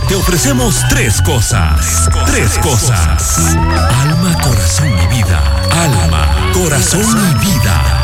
te ofrecemos tres cosas. Tres cosas. Alma, corazón y vida. Alma, corazón y vida.